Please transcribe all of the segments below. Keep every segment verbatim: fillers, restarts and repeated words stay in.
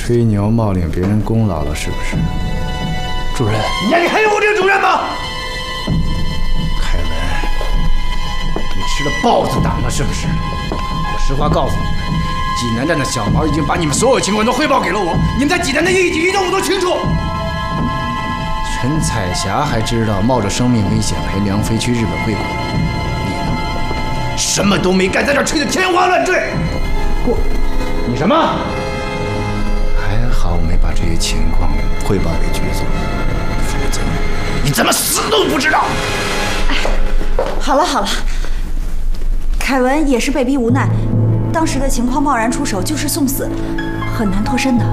吹牛冒领别人功劳了是不是？ 主任， 你眼里还有我这个主任吗？凯文，你吃了豹子胆了是不是？我实话告诉你们，济南站的小毛已经把你们所有情况都汇报给了我，你们在济南的一举一动我都清楚。陈彩霞还知道冒着生命危险陪梁飞去日本会馆，你呢？什么都没干，在这吹得天花乱坠。我，你什么？还好没把这些情况汇报给局总，否则你怎么死都不知道。 哎，好了好了，凯文也是被逼无奈，当时的情况贸然出手就是送死，很难脱身的。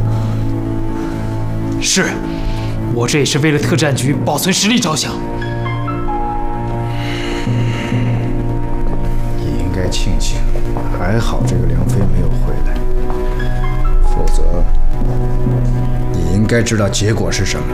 是，我这也是为了特战局保存实力着想。 你应该庆幸，还好这个梁飞没有回来，否则你应该知道结果是什么。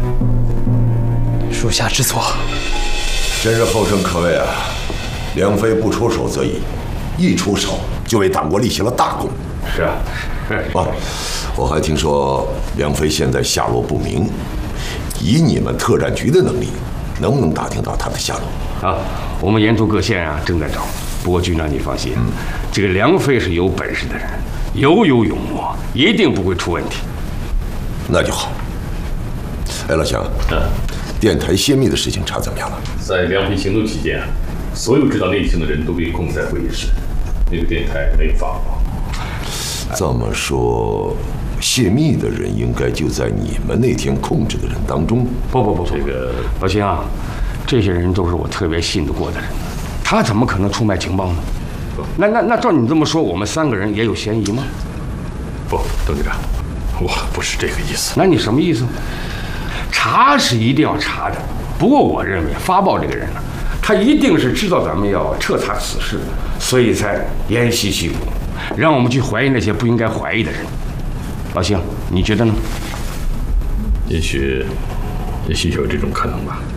属下知错。 真是后生可畏啊！梁飞不出手则已，一出手就为党国立下了大功。 是啊， 啊，我还听说梁飞现在下落不明，以你们特战局的能力，能不能打听到他的下落？ 啊，我们沿途各县啊正在找。不过局长你放心，嗯、这个梁飞是有本事的人，有勇有谋，一定不会出问题。 那就好。哎，老乡， 嗯， 电台泄密的事情查怎么样了？ 在梁飞行动期间啊，所有知道内情的人都被控在会议室，那个电台没有发报。 这么说，泄密的人应该就在你们那天控制的人当中。 不不不不， 这个老秦啊，这些人都是我特别信得过的人，他怎么可能出卖情报呢？那那那照你这么说，我们三个人也有嫌疑吗？ 不，邓局长，我不是这个意思。 那你什么意思？查是一定要查的，不过我认为发报这个人呢，他一定是知道咱们要彻查此事，所以才沿袭戏鼓，让我们去怀疑那些不应该怀疑的人。老邢，你觉得呢？ 也许，也许有这种可能吧。